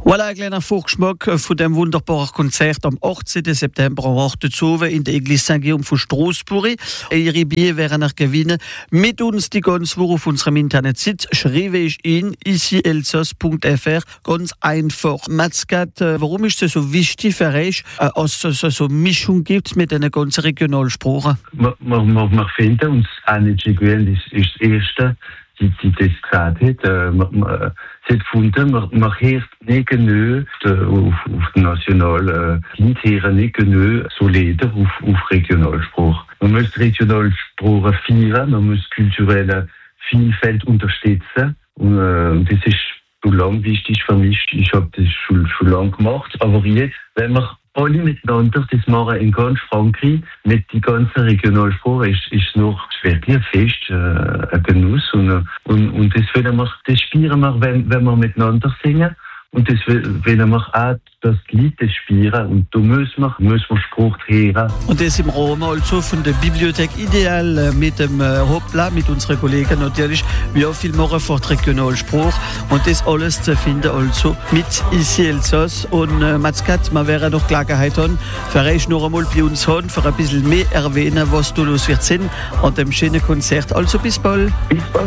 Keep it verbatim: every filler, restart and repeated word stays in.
Voilà ein kleiner Vorgeschmack von dem wunderbaren Konzert am achtzehnten September am acht Uhr in der Église Saint-Guillaume von Straßburg. Ihre Bier werden nach gewinnen. Mit uns die ganze Woche auf unserem Internetseite. Schreibe ich in ici elsass punkt f r. Ganz einfach. Matzgat, warum ist es so wichtig für euch, dass es so eine Mischung gibt mit den ganzen Regionalsprachen? Wir, wir, wir finden uns einig gewesen, ist, ist das Erste, die, die das gesagt hat. Äh, man, man, sie hat gefunden, man, man hört nicht genug auf, auf den nationalen äh, Lied, hören nicht genug so Lieder auf, auf Regionalsprache. Man muss Regionalsprache feiern, man muss kulturelle Vielfalt unterstützen. Und äh, das ist so lang wichtig für mich. Ich habe das schon, schon lange gemacht. Aber jetzt, wenn wir alle miteinander das machen in ganz Frankreich, mit die ganzen Regionalsprache, ist, ist noch wirklich ein Fest, äh, ein Genuss. Und, und, und das, wollen wir, das spüren wir, wenn, wenn wir miteinander singen. Und das wollen wir auch, dass die Leute das spüren. Und da müssen wir, müssen wir Spruch hören. Und das im Rahmen also von der Bibliothek Ideal mit dem äh, Hoppla, mit unseren Kollegen natürlich. Wir viel machen für den Regionalspruch. Und das alles zu finden also mit ici Elsass. Und äh, Matzgat, wir werden noch Gelegenheit haben, für euch noch einmal bei uns haben, für ein bisschen mehr erwähnen, was da los wird sein an dem schönen Konzert. Also bis bald. Bis bald.